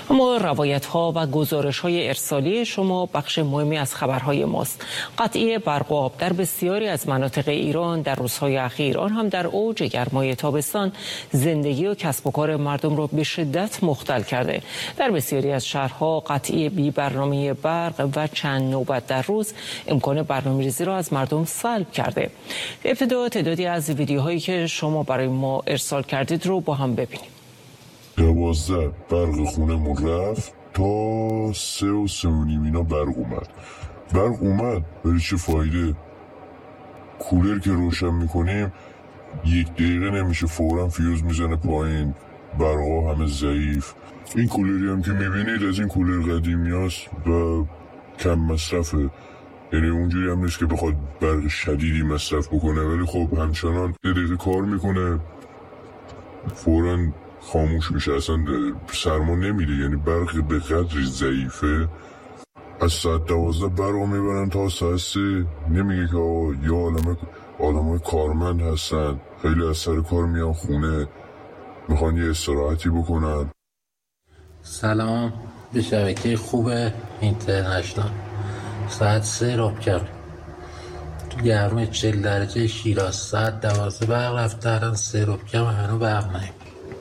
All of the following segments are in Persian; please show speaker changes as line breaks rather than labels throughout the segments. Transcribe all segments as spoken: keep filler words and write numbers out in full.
اما روایت ها و گزارش های ارسالی شما بخش مهمی از خبرهای ماست. قطعی برق و آب در بسیاری از مناطق ایران در روزهای اخیر، آن هم در اوج گرمای تابستان، زندگی و کسب و کار مردم را به شدت مختل کرده. در بسیاری از شهرها قطعی بی برنامه برق و چند نوبت در روز امکان برنامه‌ریزی را از مردم سلب کرده. ابتدا تعدادی از ویدیوهایی که شما برای ما ارسال کردید رو با هم ببینیم.
دوازده برق خونمون رفت تا سه و سه و نیم اینا برق اومد. برق اومد ولی چه فایده؟ کولر که روشن میکنیم یک دقیقه نمیشه فوراً فیوز میزنه پایین، برقا همه ضعیف. این کولری هم که میبینید از این کولر قدیمی هست و کم مصرفه، یعنی اونجوری هم نیست که بخواد برق شدیدی مصرف بکنه، ولی خب همچنان یه دقیقه کار میکنه فوراً خاموش میشه، اصلا سرما نمیده. یعنی برق به قدری ضعیفه از ساعت دوازده برق میبرن تا ساعت سه. نمیگه که آقا یا آدم آدمای کارمند هستن، خیلی از سر کار میان خونه میخوان یه استراحتی بکنن.
سلام به شبکه خوب اینترنشنال. ساعت سه راب کرد تو گرمای چهل درجه شیراز، ساعت دوازده برق رفته، الان سه راب کم هنو برق نیم.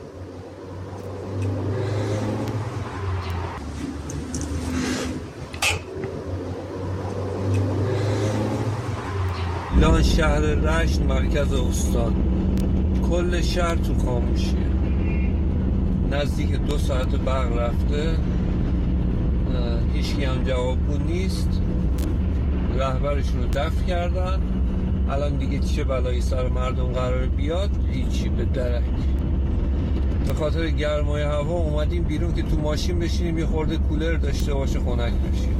لان شهر رشت مرکز استان، کل شهر تو خاموشیه. نزدیک دو ساعت برق رفته، هیچکی هم جوابگو نیست. رهبرشون رو دفع کردن، الان دیگه چه بلایی سر مردم قرار بیاد؟ هیچی، به درک. به خاطر گرمای هوا اومدیم بیرون که تو ماشین بشینیم یه خورده کولر داشته باشه خنک بشیم.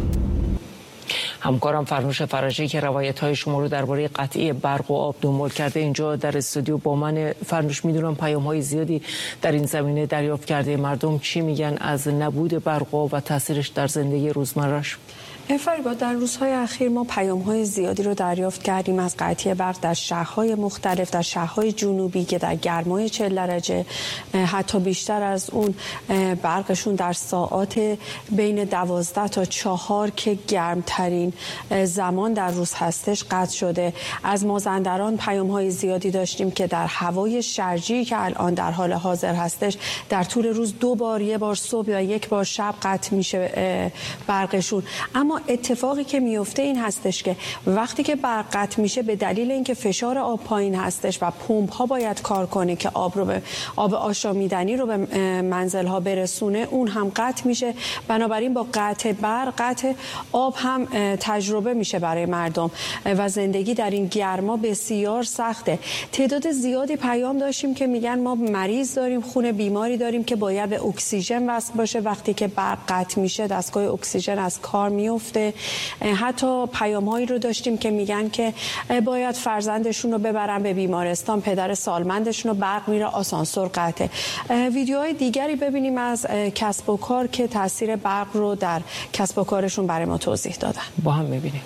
همکارم فرنوش فرجی که روایت‌های شما رو درباره قطعی برق و آب دنبال کرده اینجا در استودیو با من. فرنوش، میدونم پیام‌های زیادی در این زمینه دریافت کرده. مردم چی میگن از نبود برق و آب و تاثیرش در زندگی روزمره‌اش؟
فریبا، در روزهای اخیر ما پیام‌های زیادی رو دریافت کردیم از قطعی برق در شهرهای مختلف، در شهرهای جنوبی که در گرمای چهل درجه حتی بیشتر از اون برقشون در ساعات بین دوازده تا چهار که گرمترین زمان در روز هستش قطع شده. از مازندران پیام‌های زیادی داشتیم که در هوای شرجی که الان در حال حاضر هستش در طول روز دو بار، یک بار صبح یا یک بار شب قطع میشه برقشون. اما اتفاقی که میفته این هستش که وقتی که برق قطع میشه به دلیل اینکه فشار آب پایین هستش و پمپ ها باید کار کنه که آب رو به آب آشامیدنی رو به منزل ها برسونه، اون هم قطع میشه. بنابراین با قطع برق قطع آب هم تجربه میشه برای مردم و زندگی در این گرما بسیار سخته. تعداد زیادی پیام داشتیم که میگن ما مریض داریم، خونه بیماری داریم که باید به اکسیژن وصل باشه، وقتی که برق قطع میشه دستگاه اکسیژن از کار میفته. حتی پیام‌هایی رو داشتیم که میگن که باید فرزندشون رو ببرن به بیمارستان، پدر سالمندشون رو برق میره آسانسور قطعه. ویدیوهای دیگری ببینیم از کسب و کار که تاثیر برق رو در کسب و کارشون برای ما توضیح دادن.
با هم ببینیم.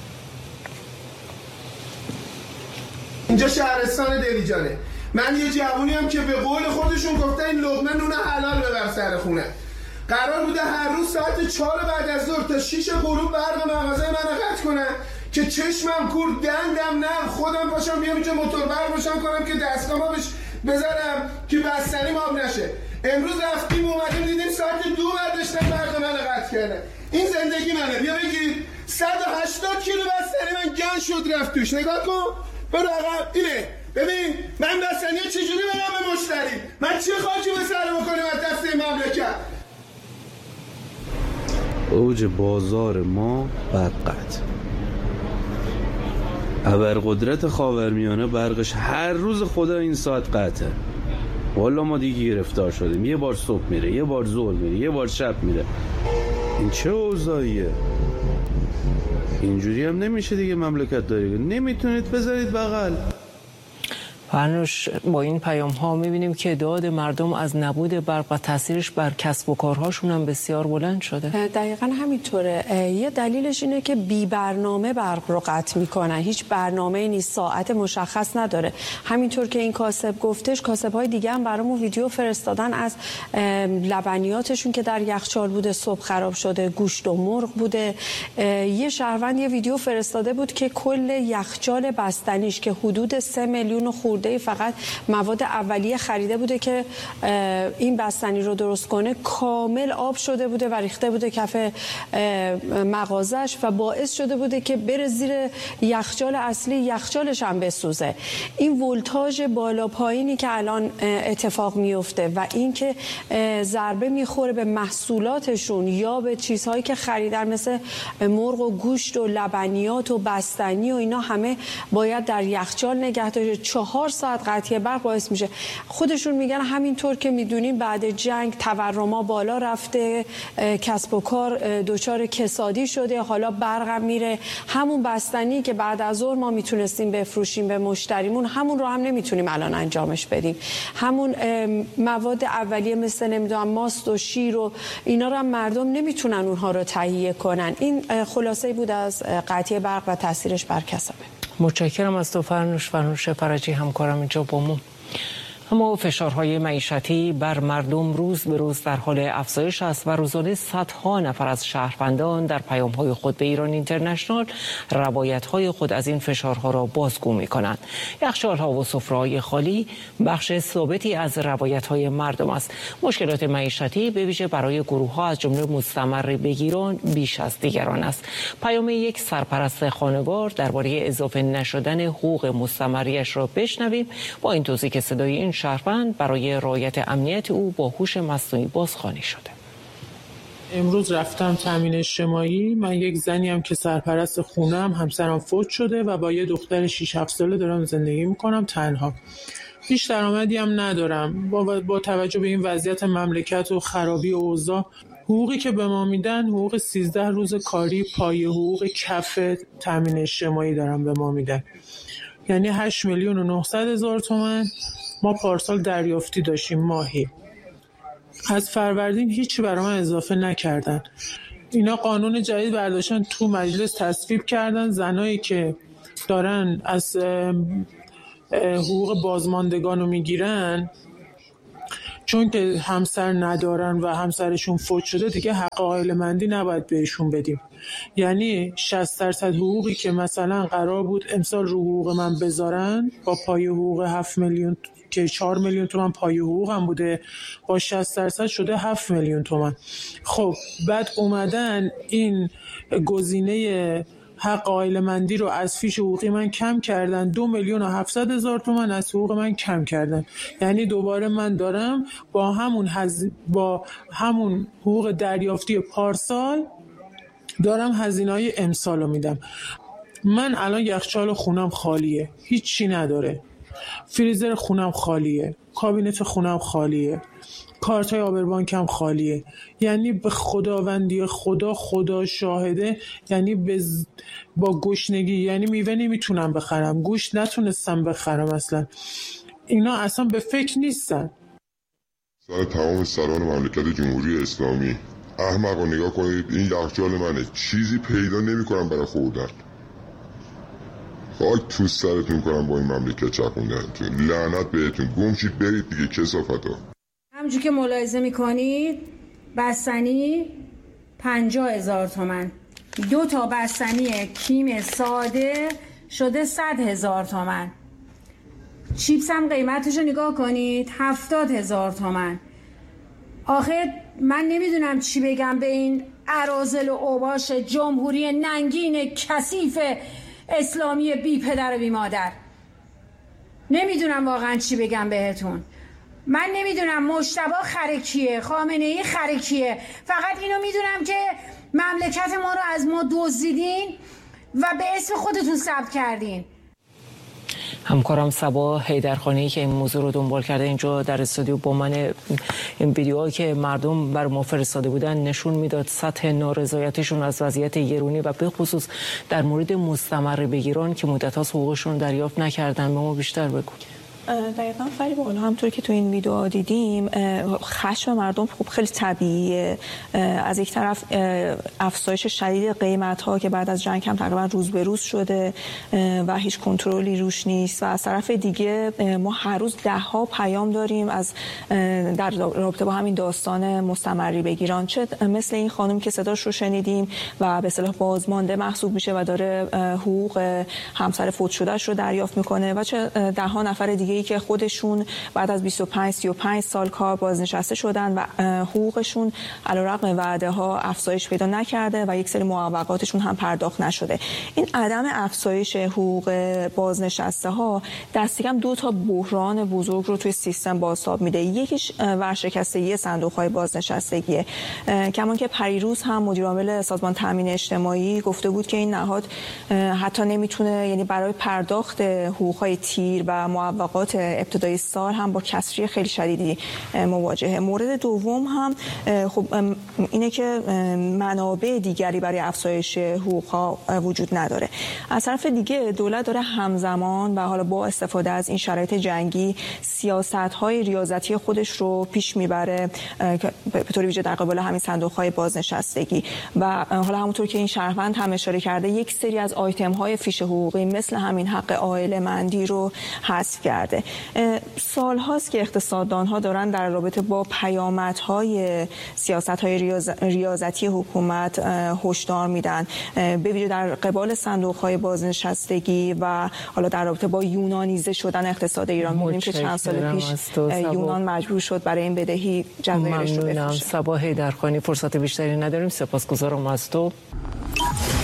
اینجا شهرستان دلیجانه. من یه جوونی هم که به قول خودشون گفتن این لقمه نون حلال ببر سر خونه. قرار بوده هر روز ساعت چهار بعد از ظهر تا شیش غروب برق مغازه من قطع کنن که چشمم کور دندم نه خودم پاشم بیام اینجا موتور برق روشن کنم که دستگاه بهش بذارم که بستنیم آب نشه. امروز رفتیم اومدیم دیدیم ساعت دو بعد داشتن برق من قطع کردن. این زندگی منه. بیا بگید صد و هشتاد کیلو بستنی من گن شد رفت توش. نگاه کن برو عقب. اینه ببین من بستنی چجوری برم به مشتری؟ من چه خاکی به سر بکنیم از دست مملکت؟
اوج بازار ما برقت. ابرقدرت خاورمیانه برقش هر روز خدا این ساعت قطعه. والا ما دیگه گرفتار شدیم. یه بار صبح میره، یه بار ظهر میره، یه بار شب میره. این چه اوضاعیه؟ اینجوری هم نمیشه دیگه مملکت داری. نمیتونید بذارید بغل.
فرنوش، با این پیام ها میبینیم که داد مردم از نبود برق و تاثیرش بر کسب و کارهاشون هم بسیار بلند شده.
دقیقاً همینطوره. یه دلیلش اینه که بی برنامه برق رو قطع میکنن. هیچ برنامه نیست، ساعت مشخص نداره. همینطور که این کاسب گفتش، کاسب های دیگه هم برامون ویدیو فرستادن از لبنیاتشون که در یخچال بوده، صبح خراب شده، گوشت و مرغ بوده. یه شهروند یه ویدیو فرستاده بود که کل یخچال بستنیش که حدود سه میلیون خورده فقط مواد اولیه خریده بوده که این بستنی رو درست کنه، کامل آب شده بوده و ریخته بوده کف مغازش و باعث شده بوده که بره زیر یخچال اصلی، یخچالش هم بسوزه. این ولتاژ بالا پایینی که الان اتفاق میفته و این که ضربه میخوره به محصولاتشون یا به چیزهایی که خریدن مثل مرغ و گوشت و لبنیات و بستنی و اینا، همه باید در یخچال نگه داشته. چهار ساعت قطعی برق باعث میشه. خودشون میگن همینطور که میدونیم بعد جنگ تورما بالا رفته، کسب و کار دچار کسادی شده، حالا برق هم میره. همون بستنی که بعد از ظهر ما میتونستیم بفروشیم به مشتریمون، همون رو هم نمیتونیم الان انجامش بدیم. همون مواد اولیه مثل نمیدونم ماست و شیر و اینا رو هم مردم نمیتونن اونها رو تهیه کنن. این خلاصه بود از قطعی برق و تاثیرش بر کسبه.
متشکرم از تو فرنوش. فرنوش فرجی همکارم اینجا با ما. اما فشارهای معیشتی بر مردم روز به روز در حال افزایش است و روزانه صدها نفر از شهروندان در پیام‌های خود به ایران اینترنشنال روایت‌های خود از این فشارها را بازگو می‌کنند. یخچال‌ها و سفره‌های خالی بخش ثابتی از روایت‌های مردم است. مشکلات معیشتی به ویژه برای گروه‌ها از جمله مستمر بگیران بیش از دیگران است. پیام یک سرپرست خانوار درباره اضافه نشدن حقوق مستمریش را بشنویم با این توضیح که صدای این شهروند برای رعایت امنیت او با هوش مصنوعی بازخوانی شده.
امروز رفتم تامین اجتماعی. من یک زنی ام که سرپرست خونم، همسرم فوت شده و با یه دختر شش هفت ساله دارم زندگی میکنم تنها. هیچ درآمدی هم ندارم. با, با توجه به این وضعیت مملکت و خرابی اوضاع، حقوقی که به ما میدن حقوق سیزده روز کاری پای حقوق کف تامین اجتماعی دارم به ما میدن. یعنی هشت میلیون و نهصد هزار تومان ما پارسال دریافتی داشتیم ماهی. از فروردین هیچی برای من اضافه نکردن. اینا قانون جدید برداشتن تو مجلس تصویب کردن، زنایی که دارن از حقوق بازماندگان رو میگیرن چون که همسر ندارن و همسرشون فوت شده دیگه حق عائله‌مندی نباید بهشون بدیم. یعنی شصت درصد حقوقی که مثلا قرار بود امسال رو حقوق من بذارن با پای حقوق هفت میلیون که چهار میلیون تومان پای حقوق هم بوده، با شصت درصد شده هفت میلیون تومان. خب بعد اومدن این گزینه حق عائله‌مندی رو از فیش حقوقی من کم کردن، دو میلیون و هفتصد هزار تومان از حقوق من کم کردن. یعنی دوباره من دارم با همون هز... با همون حقوق دریافتی پارسال دارم هزینه‌های امسال رو میدم. من الان یخچال خونم خالیه، هیچی نداره. فریزر خونم خالیه، کابینت خونم خالیه، کارتای آبربانکم خالیه. یعنی به خداوندی خدا خدا شاهده، یعنی بز... با گشنگی، یعنی میوه نمیتونم بخرم، گوشت نتونستم بخرم، اصلا اینا اصلا به فکر نیستن.
سر تمام سران مملکت جمهوری اسلامی احمقا نگاه کنید، این یخچال منه، چیزی پیدا نمیکنم برای خوردن. خاک تو سرتون کنم با این مملکت چپوندنتون. لعنت بهتون، گم شید برید دیگه کثافتا.
همونجور که ملاحظه میکنید بستنی پنجاه هزار تومن، دو تا بستنی کیم ساده شده صد هزار تومن. چیپس هم قیمتش رو نگاه کنید هفتاد هزار تومن. آخه من نمیدونم چی بگم به این اراذل و اوباش جمهوری ننگین کثیف اسلامی بی پدر و بی مادر. نمیدونم واقعا چی بگم بهتون. من نمیدونم مجتبی خرکیه، خامنه ای خرکیه، فقط اینو میدونم که مملکت ما رو از ما دزدیدین و به اسم خودتون ثبت کردین.
همکارم صبا حیدرخانی که این موضوع رو دنبال کرده اینجا در استودیو با من، این ویدیوهایی که مردم بر ما فرستاده بودن نشون میداد سطح نارضایتشون از وضعیت گرونی و به خصوص در مورد مستمر بگیران که مدت ها حقوقشون دریافت نکردن. به ما بیشتر بگو.
دقیقاً فرید بالا همونطور که تو این ویدیو دیدیم خشم مردم خب خیلی طبیعیه. از یک طرف افزایش شدید قیمت‌ها که بعد از جنگ هم تقریبا روز به روز شده و هیچ کنترلی روش نیست و از طرف دیگه ما هر روز ده ها پیام داریم از در رابطه با همین داستان مستمری بگیران، چه مثل این خانم که صداش رو شنیدیم و به اصطلاح بازمانده محسوب میشه و داره حقوق همسر فوت شدهش رو دریافت میکنه و چه ده ها نفر دیگه ای که خودشون بعد از بیست و پنج سی و پنج سال کار بازنشسته شدن و حقوقشون علیرغم وعده ها افزایش پیدا نکرده و یک سری معوقاتشون هم پرداخت نشده. این عدم افزایش حقوق بازنشسته ها دست کم دو تا بحران بزرگ رو توی سیستم بازتاب میده. یکیش ورشکستگی صندوق های بازنشستگیه. کمان که پریروز هم مدیر عامل سازمان تامین اجتماعی گفته بود که این نهاد حتی نمیتونه، یعنی برای پرداخت حقوق های تیر و معوقات ابتدای سال هم با کسری خیلی شدیدی مواجهه. مورد دوم هم خب اینه که منابع دیگری برای افزایش حقوق ها وجود نداره. از طرف دیگه دولت داره همزمان و حالا با استفاده از این شرایط جنگی سیاست های ریاضتی خودش رو پیش میبره به طور ویژه در قبال همین صندوق های بازنشستگی و حالا همونطور که این شهروند هم اشاره کرده یک سری از آیتم های فیش حقوقی مثل همین حق عائله‌مندی رو حذف کرده. سال هاست که اقتصاددان ها دارن در رابطه با پیامدهای سیاست های ریاضتی حکومت هشدار میدن، به ویژه در قبال صندوق های بازنشستگی و حالا در رابطه با یونانیزه شدن اقتصاد ایران. می‌بینیم که چند سال پیش یونان مجبور شد برای این بدهی جزایرش رو بفروشه.
ممنونم. صباح حیدرخانی، فرصت بیشتری نداریم. سپاسگزارم از تو.